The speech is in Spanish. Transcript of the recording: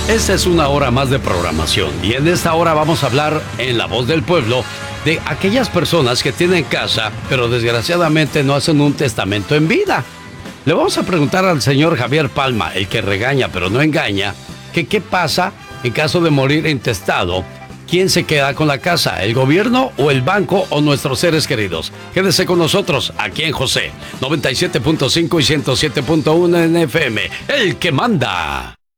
Esta es una hora más de programación y en esta hora vamos a hablar en La Voz del Pueblo de aquellas personas que tienen casa, pero desgraciadamente no hacen un testamento en vida. Le vamos a preguntar al señor Javier Palma, el que regaña pero no engaña, que qué pasa en caso de morir intestado. ¿Quién se queda con la casa? ¿El gobierno o el banco o nuestros seres queridos? Quédese con nosotros aquí en José 97.5 y 107.1 en FM. El que manda.